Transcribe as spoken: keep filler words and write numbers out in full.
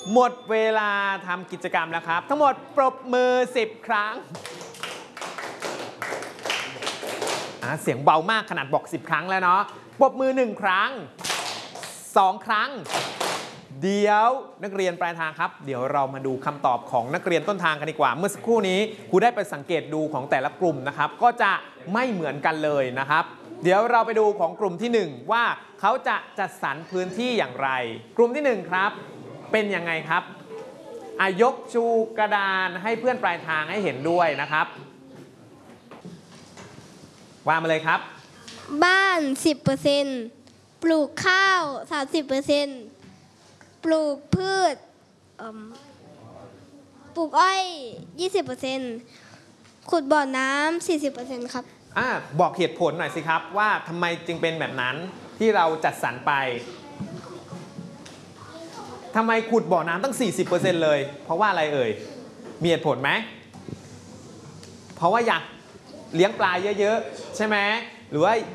หมดเวลาทำกิจกรรมแล้วครับทั้งหมดปรบมือสิบครั้งเสียงเบามากขนาดบอกสิบครั้งแล้วเนาะปรบมือหนึ่งครั้งสองครั้งเดี๋ยวนักเรียนปลายทางครับเดี๋ยวเรามาดูคำตอบของนักเรียนต้นทางกันดีกว่าเมื่อสักครู่นี้ครูได้ไปสังเกตดูของแต่ละกลุ่มนะครับก็จะไม่เหมือนกันเลยนะครับเดี๋ยวเราไปดูของกลุ่มที่หนึ่งว่าเขาจะจัดสรรพื้นที่อย่างไรกลุ่มที่หนึ่งครับเป็นยังไงครับอายกชูกระดานให้เพื่อนปลายทางให้เห็นด้วยนะครับว่ามาเลยครับบ้าน สิบเปอร์เซ็นต์ ปลูกข้าว สามสิบเปอร์เซ็นต์ ปลูกพืชปลูกอ้อย ยี่สิบเปอร์เซ็นต์ ขุดบ่อน้ำ สี่สิบเปอร์เซ็นต์ ครับอ่าบอกเหตุผลหน่อยสิครับว่าทำไมจึงเป็นแบบนั้นที่เราจัดสรรไปทำไมขุดบ่อน้ำตั้ง สี่สิบเปอร์เซ็นต์ เลยเพราะว่าอะไรเอ่ยมีเหตุผลไหมเพราะว่าอยากเลี้ยงปลาเยอะๆใช่ไหมหรือว่า